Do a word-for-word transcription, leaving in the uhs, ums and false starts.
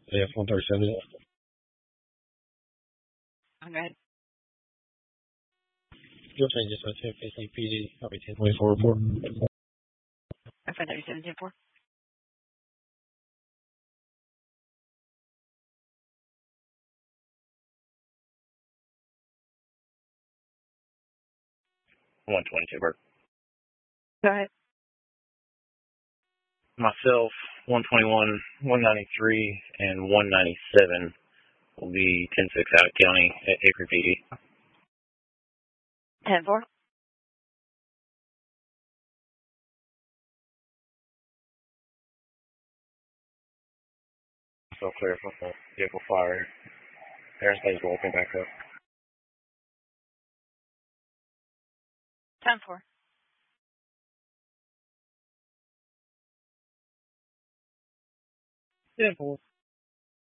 Yeah, one thirty-seven. Go ahead. You'll change this to ten fifteen P D. I'll be ten twenty-four report. F N thirty-seven ten four. one twenty-two, Bert. Go ahead. Myself, one twenty-one, one ninety-three, and one ninety-seven will be ten six out of county at Hickory P D. ten four. So clear from the vehicle fire. Airspace will open back up. ten four. ten four.